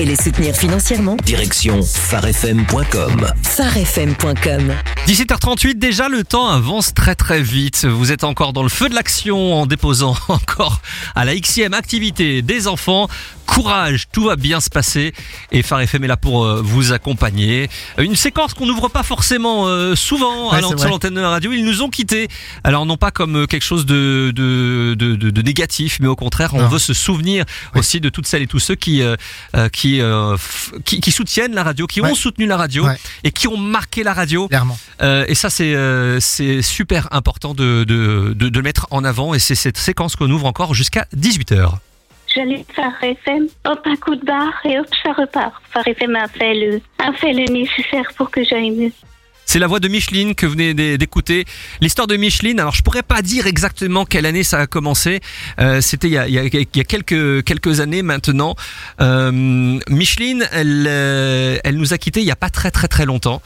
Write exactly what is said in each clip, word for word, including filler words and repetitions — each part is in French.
Et les soutenir financièrement. Direction phare f m point com. phare f m point com. dix-sept heures trente-huit, déjà le temps avance très très vite. Vous êtes encore dans le feu de l'action en déposant encore à la Xème activité des enfants. Courage, tout va bien se passer et Phare F M est là pour euh, vous accompagner. Une séquence qu'on n'ouvre pas forcément euh, souvent ouais, à sur l'antenne de la radio. Ils nous ont quittés. Alors non pas comme quelque chose de de de, de, de négatif, mais au contraire, non. On veut se souvenir ouais. aussi de toutes celles et tous ceux qui euh, qui, euh, f- qui qui soutiennent la radio, qui ouais. ont soutenu la radio ouais. et qui ont marqué la radio. Clairement. Euh, et ça c'est euh, c'est super important de de de, de le mettre en avant et c'est cette séquence qu'on ouvre encore jusqu'à dix-huit heures. J'allume Phare F M, hop, un coup de barre et hop, ça repart. Phare F M a fait le, a fait le nécessaire pour que j'aille mieux. C'est la voix de Micheline que vous venez d'écouter. L'histoire de Micheline, alors je pourrais pas dire exactement quelle année ça a commencé. Euh, c'était il y a, il y a, il y a quelques, quelques années maintenant. Euh, Micheline, elle, elle nous a quittés il y a pas très très très longtemps.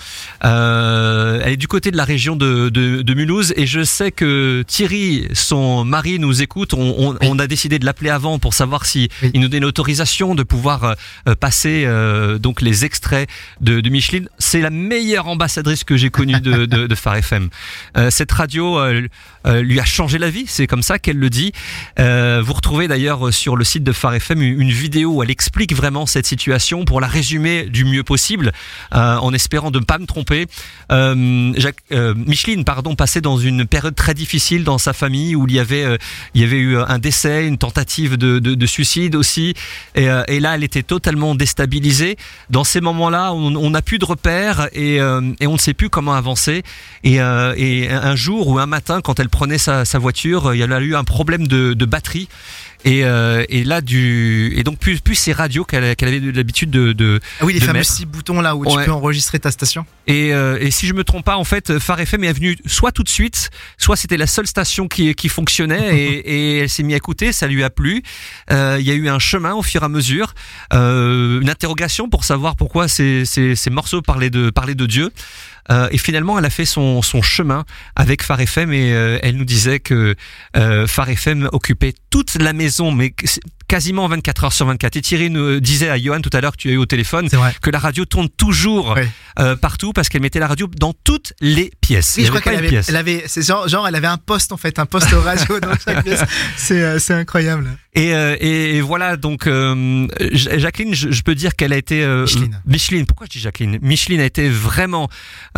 Euh, elle est du côté de la région de, de, de Mulhouse et je sais que Thierry, son mari, nous écoute. On, on, on a décidé de l'appeler avant pour savoir si oui. il nous donnait l'autorisation de pouvoir euh, passer euh, donc les extraits de, de Micheline. C'est la meilleure ambassadrice que j'ai connu de, de, de Phare F M. Euh, cette radio euh, euh, lui a changé la vie, c'est comme ça qu'elle le dit. Euh, vous retrouvez d'ailleurs sur le site de Phare F M une vidéo où elle explique vraiment cette situation pour la résumer du mieux possible, euh, en espérant de ne pas me tromper. Euh, Jacques, euh, Micheline, pardon, passait dans une période très difficile dans sa famille où il y avait, euh, il y avait eu un décès, une tentative de, de, de suicide aussi, et, euh, et là elle était totalement déstabilisée. Dans ces moments-là, on n'a plus de repères et, euh, et on ne sait plus comment avancer et, euh, et un jour ou un matin quand elle prenait sa, sa voiture, il y a eu un problème de, de batterie et, euh, et là du et donc plus plus ces radios qu'elle, qu'elle avait l'habitude de, de ah oui les de fameux mettre. six boutons là où ouais. tu peux enregistrer ta station et, euh, et si je me trompe pas en fait Phare F M est venu soit tout de suite soit c'était la seule station qui, qui fonctionnait et, et elle s'est mise à écouter, ça lui a plu. Euh, il y a eu un chemin au fur et à mesure, euh, une interrogation pour savoir pourquoi ces, ces, ces morceaux parlaient de, parlaient de Dieu. Euh, et finalement, elle a fait son, son chemin avec Phare F M et euh, elle nous disait que euh, Phare F M occupait toute la maison, mais quasiment vingt-quatre heures sur vingt-quatre. Et Thierry nous disait à Johan tout à l'heure que tu as eu au téléphone que la radio tourne toujours oui. euh, partout parce qu'elle mettait la radio dans toutes les pièces. Oui, je crois qu'elle avait, elle avait, c'est genre, genre, elle avait un poste en fait, un poste radio dans chaque pièce. C'est, euh, c'est incroyable. Et, euh, et, et voilà, donc euh, Jacqueline, je, je peux dire qu'elle a été euh, Micheline. Micheline. Pourquoi je dis Jacqueline? Micheline a été vraiment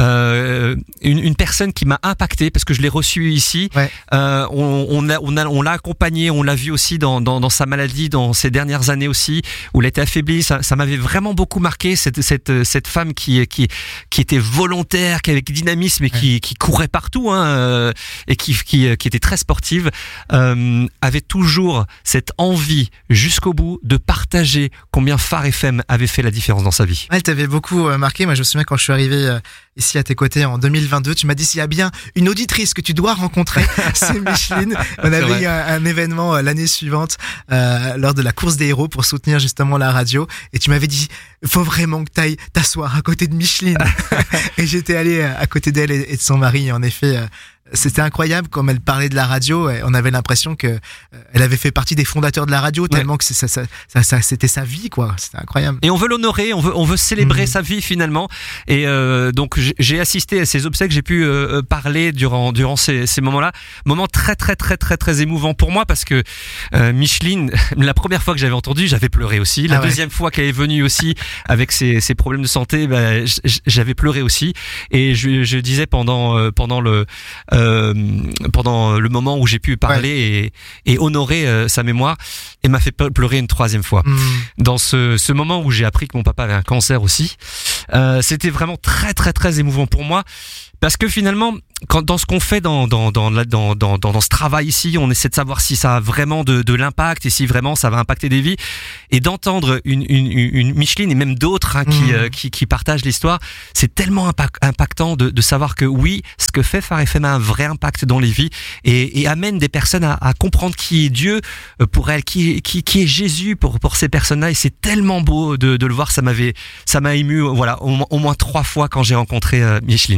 euh, une, une personne qui m'a impacté parce que je l'ai reçue ici. Ouais. Euh, on, on, a, on, a, on l'a accompagnée, on l'a vu aussi dans, dans, dans sa maladie, dans ces dernières années aussi, où elle était affaiblie. Ça, ça m'avait vraiment beaucoup marqué cette, cette, cette femme qui, qui, qui était volontaire, qui avait dynamisme et qui, ouais. qui courait partout, hein, euh, et qui, qui, qui était très sportive, euh, avait toujours cette envie jusqu'au bout de partager combien Phare F M avait fait la différence dans sa vie. Elle t'avait beaucoup marqué. Moi, je me souviens quand je suis arrivé ici à tes côtés en deux mille vingt-deux, tu m'as dit s'il y a bien une auditrice que tu dois rencontrer, c'est Micheline. On avait eu un, un événement l'année suivante euh, lors de la course des héros pour soutenir justement la radio et tu m'avais dit il faut vraiment que tu ailles t'asseoir à côté de Micheline. Et j'étais allé à côté d'elle et de son mari. En effet, c'était incroyable comme elle parlait de la radio. On avait l'impression que elle avait fait partie des fondateurs de la radio tellement ouais. que c'est, ça, ça, ça, ça, c'était sa vie, quoi. C'était incroyable. Et on veut l'honorer, on veut, on veut célébrer mmh. sa vie finalement. Et euh, donc j'ai assisté à ces obsèques, j'ai pu euh, parler durant durant ces, ces moments-là, moments très très très très très émouvants pour moi parce que euh, Micheline, la première fois que j'avais entendu, j'avais pleuré aussi. La ah ouais. deuxième fois qu'elle est venue aussi avec ses, ses problèmes de santé, bah, j'avais pleuré aussi. Et je, je disais pendant euh, pendant le Euh, pendant le moment où j'ai pu parler ouais. et, et honorer euh, sa mémoire, et m'a fait pleurer une troisième fois. Mmh. Dans ce, ce moment où j'ai appris que mon papa avait un cancer aussi, euh, c'était vraiment très très très émouvant pour moi. Parce que finalement, quand, dans ce qu'on fait dans, dans, dans, dans, dans, dans, dans ce travail ici, on essaie de savoir si ça a vraiment de, de l'impact et si vraiment ça va impacter des vies. Et d'entendre une, une, une Micheline et même d'autres hein, qui, mmh. euh, qui, qui partagent l'histoire, c'est tellement impact, impactant de, de savoir que oui, ce que fait Phare F M a un vrai impact dans les vies et, et amène des personnes à, à comprendre qui est Dieu pour elles, qui, qui, qui est Jésus pour, pour ces personnes-là. Et c'est tellement beau de, de le voir, ça m'avait, ça m'a ému, voilà, au, au moins trois fois quand j'ai rencontré euh, Micheline. Nous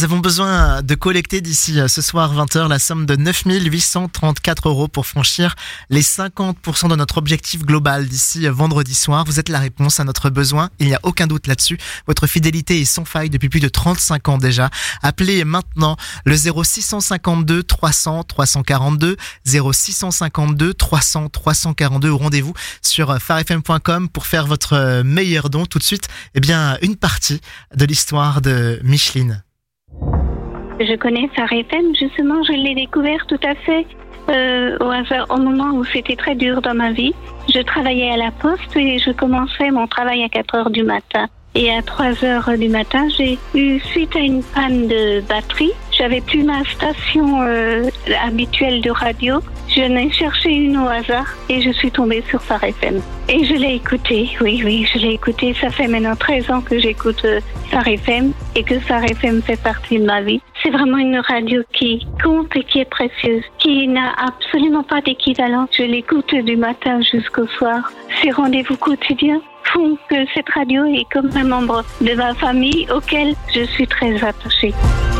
avons besoin de collecter d'ici ce soir vingt heures la somme de neuf mille huit cent trente-quatre euros pour franchir les cinquante pour cent de notre objectif global d'ici vendredi soir. Vous êtes la réponse à notre besoin, il n'y a aucun doute là-dessus. Votre fidélité est sans faille depuis plus de trente-cinq ans déjà. Appelez maintenant le zéro six cent cinquante-deux trois cents trois cent quarante-deux, zéro six cent cinquante-deux trois cents trois cent quarante-deux ou rendez-vous sur phare f m point com pour faire votre meilleur don. Tout de suite, eh bien, une partie de l'histoire de Micheline. Je connais Phare F M, justement, je l'ai découvert tout à fait euh, au hasard, au moment où c'était très dur dans ma vie. Je travaillais à la poste et je commençais mon travail à quatre heures du matin. Et à trois heures du matin, j'ai eu, suite à une panne de batterie, j'avais plus ma station euh, habituelle de radio. Je n'ai cherché une au hasard et je suis tombée sur Phare F M. Et je l'ai écoutée, oui, oui, je l'ai écoutée. Ça fait maintenant treize ans que j'écoute euh, Phare F M et que Phare F M fait partie de ma vie. C'est vraiment une radio qui compte et qui est précieuse, qui n'a absolument pas d'équivalent. Je l'écoute du matin jusqu'au soir. Ces rendez-vous quotidiens font que cette radio est comme un membre de ma famille auquel je suis très attachée.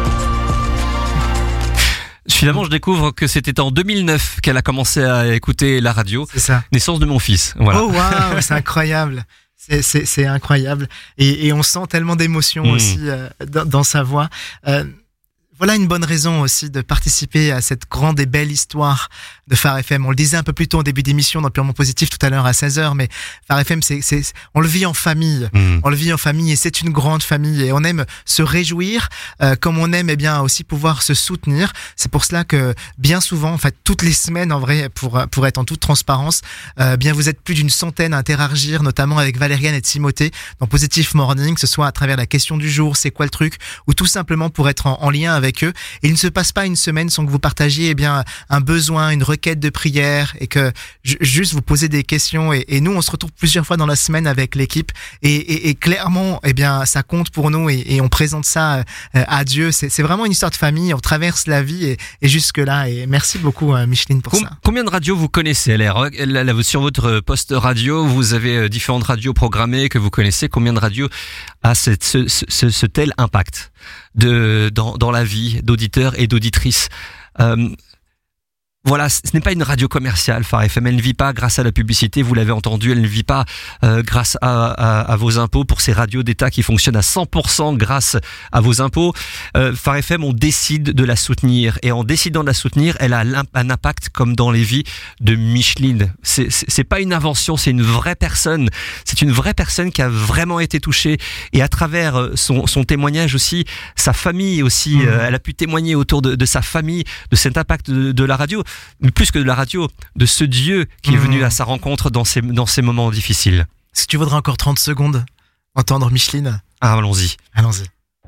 Finalement, je découvre que c'était en deux mille neuf qu'elle a commencé à écouter la radio. C'est ça. Naissance de mon fils. Voilà. Oh waouh, c'est incroyable. C'est, c'est, c'est incroyable. Et, et on sent tellement d'émotion mmh. aussi euh, dans, dans sa voix. Euh, Voilà une bonne raison aussi de participer à cette grande et belle histoire de Phare F M. On le disait un peu plus tôt en début d'émission dans Purement Positif tout à l'heure à seize heures, mais Phare F M, c'est, c'est, on le vit en famille. Mmh. On le vit en famille et c'est une grande famille et on aime se réjouir euh, comme on aime eh bien aussi pouvoir se soutenir. C'est pour cela que bien souvent, en fait, toutes les semaines en vrai, pour pour être en toute transparence, euh, bien vous êtes plus d'une centaine à interagir, notamment avec Valériane et Timothée dans Positive Morning, que ce soit à travers la question du jour, c'est quoi le truc, ou tout simplement pour être en, en lien avec avec eux. Et il ne se passe pas une semaine sans que vous partagiez eh bien un besoin, une requête de prière et que j- juste vous posez des questions. Et, et nous, on se retrouve plusieurs fois dans la semaine avec l'équipe et, et, et clairement, eh bien, ça compte pour nous et, et on présente ça euh, à Dieu. C'est, c'est vraiment une histoire de famille. On traverse la vie et, et jusque là. Et merci beaucoup, euh, Micheline, pour Com- ça. Combien de radios vous connaissez, L R? Là, là, sur votre poste radio, vous avez différentes radios programmées que vous connaissez. Combien de radios a cette, ce, ce, ce tel impact de dans, dans la vie d'auditeurs et d'auditrices? euh, Voilà, ce n'est pas une radio commerciale, Phare F M. Elle ne vit pas grâce à la publicité, vous l'avez entendu. Elle ne vit pas euh, grâce à, à, à vos impôts pour ces radios d'État qui fonctionnent à cent pour cent grâce à vos impôts. Euh, Phare F M, on décide de la soutenir. Et en décidant de la soutenir, elle a un impact comme dans les vies de Micheline. C'est, c'est, c'est pas une invention, c'est une vraie personne. C'est une vraie personne qui a vraiment été touchée. Et à travers son, son témoignage aussi, sa famille aussi, mmh. euh, elle a pu témoigner autour de, de sa famille, de cet impact de, de la radio. Plus que de la radio, de ce Dieu qui est venu à sa rencontre dans ces, dans ces moments difficiles. Si tu voudrais encore trente secondes entendre Micheline. Ah, allons-y. Allons-y.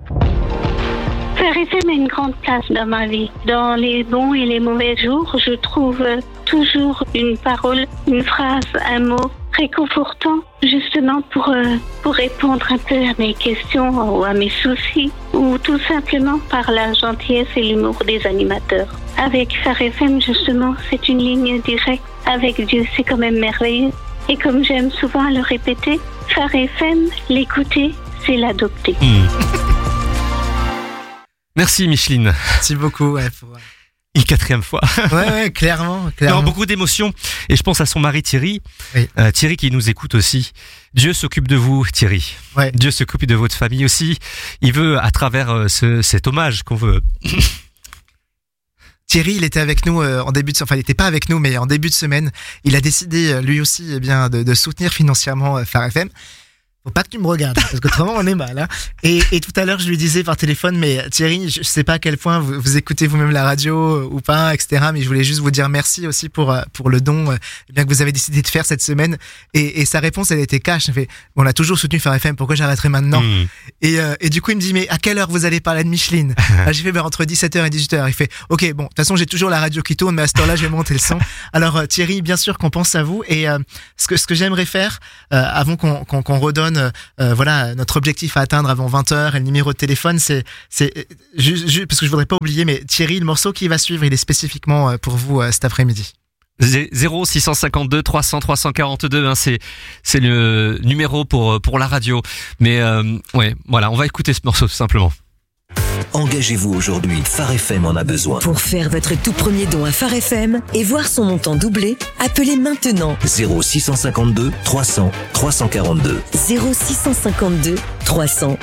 Phare F M a une grande place dans ma vie. Dans les bons et les mauvais jours, je trouve toujours une parole, une phrase, un mot réconfortant, justement pour, euh, pour répondre un peu à mes questions ou à mes soucis, ou tout simplement par la gentillesse et l'humour des animateurs. Avec Phare F M, justement, c'est une ligne directe avec Dieu, c'est quand même merveilleux. Et comme j'aime souvent le répéter, Phare F M, l'écouter, c'est l'adopter. Mmh. Merci Micheline. Merci beaucoup. Ouais, pour... Une quatrième fois. Ouais, ouais, clairement, clairement. Non, beaucoup d'émotions. Et je pense à son mari Thierry. Oui. Euh, Thierry qui nous écoute aussi. Dieu s'occupe de vous, Thierry. Ouais. Dieu s'occupe de votre famille aussi. Il veut, à travers euh, ce, cet hommage qu'on veut. Thierry, il était avec nous euh, en début de, enfin, il était pas avec nous, mais en début de semaine, il a décidé euh, lui aussi, eh bien, de, de soutenir financièrement euh, Phare F M. Faut pas que tu me regardes, parce qu'autrement on est mal. Hein. Et, et tout à l'heure, je lui disais par téléphone, mais Thierry, je sais pas à quel point vous, vous écoutez vous-même la radio ou pas, et cetera. Mais je voulais juste vous dire merci aussi pour pour le don, eh bien que vous avez décidé de faire cette semaine. Et, et sa réponse, elle était cash. Elle fait, on a toujours soutenu Phare F M, pourquoi j'arrêterai maintenant mmh. Et, euh, et du coup, il me dit, mais à quelle heure vous allez parler de Micheline? Ah, j'ai fait ben, entre dix-sept heures et dix-huit heures. Il fait, ok, bon, de toute façon, j'ai toujours la radio qui tourne, mais à cette heure-là, je vais monter le son. Alors euh, Thierry, bien sûr qu'on pense à vous. Et euh, ce que ce que j'aimerais faire, euh, avant qu'on qu'on, qu'on redonne, euh, voilà. Notre objectif à atteindre avant vingt heures et le numéro de téléphone, c'est, c'est juste, juste parce que je voudrais pas oublier, mais Thierry, le morceau qui va suivre, il est spécifiquement pour vous cet après-midi. zéro six cent cinquante-deux trois cents trois cent quarante-deux, hein, c'est c'est le numéro pour pour la radio. Mais euh, ouais, voilà, on va écouter ce morceau tout simplement. Engagez-vous aujourd'hui. Phare F M en a besoin. Pour faire votre tout premier don à Phare F M et voir son montant doubler, appelez maintenant zéro six cent cinquante-deux trois cents trois cent quarante-deux. zéro six cent cinquante-deux trois cents